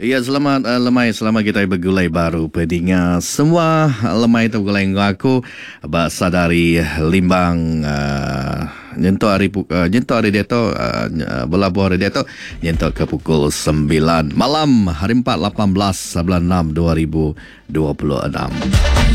Ya, selamat lemai, selamat kita bergulai baru pendengar semua lemai tu gulai aku sadari limbang nyentuh hari dia tu berlabuh hari dia tu nyentuh ke pukul 9 malam hari 4 18 bulan 6 2026.